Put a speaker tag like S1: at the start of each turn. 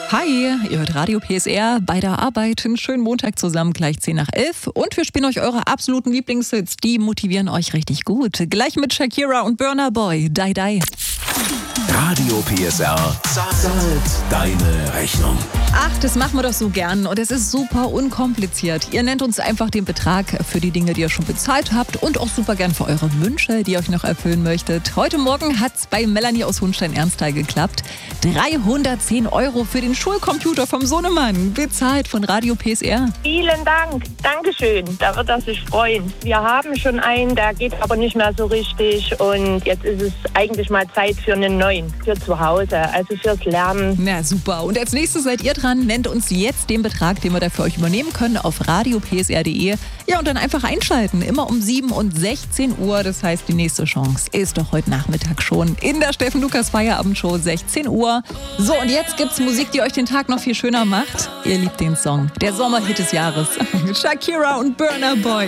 S1: Hi, ihr hört Radio PSR bei der Arbeit. Einen schönen Montag zusammen, gleich 10 nach 11. Und wir spielen euch eure absoluten Lieblingshits. Die motivieren euch richtig gut. Gleich mit Shakira und Burna Boy. Die, die.
S2: Radio PSR zahlt deine Rechnung.
S1: Ach, das machen wir doch so gern und es ist super unkompliziert. Ihr nennt uns einfach den Betrag für die Dinge, die ihr schon bezahlt habt und auch super gern für eure Wünsche, die ihr euch noch erfüllen möchtet. Heute Morgen hat's bei Melanie aus Hohenstein-Ernsthal geklappt. 310 € für den Schulcomputer vom Sohnemann, bezahlt von Radio PSR.
S3: Vielen Dank, Dankeschön, da wird er sich freuen. Wir haben schon einen, der geht aber nicht mehr so richtig und jetzt ist es eigentlich mal Zeit für einen neuen, für zu Hause, also fürs Lernen.
S1: Na super, und als nächstes seid ihr dran, nennt uns jetzt den Betrag, den wir da für euch übernehmen können auf radiopsr.de. Ja, und dann einfach einschalten, immer um 7 und 16 Uhr, das heißt die nächste Chance ist doch heute Nachmittag schon in der Steffen Lukas Feierabendshow, 16 Uhr. So, und jetzt gibt's Musik, die euch den Tag noch viel schöner macht. Ihr liebt den Song, der Sommerhit des Jahres. Shakira und Burna Boy.